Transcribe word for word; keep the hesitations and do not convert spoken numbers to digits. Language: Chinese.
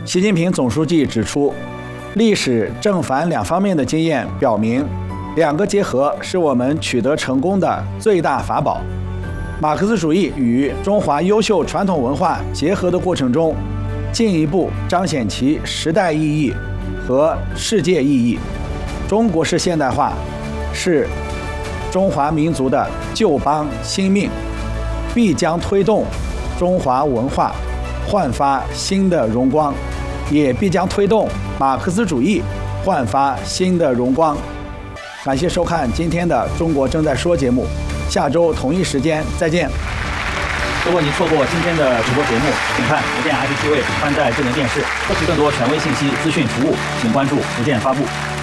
习近平总书记指出，历史正反两方面的经验表明，两个结合是我们取得成功的最大法宝。马克思主义与中华优秀传统文化结合的过程中，进一步彰显其时代意义和世界意义。中国式现代化是中华民族的旧邦新命，必将推动中华文化焕发新的荣光，也必将推动马克思主义焕发新的荣光。感谢收看今天的《中国正在说》节目，下周同一时间再见。 如果你错过今天的直播节目，请看福建 I P T V 宽带智能电视。获取更多权威信息、资讯服务，请关注福建发布。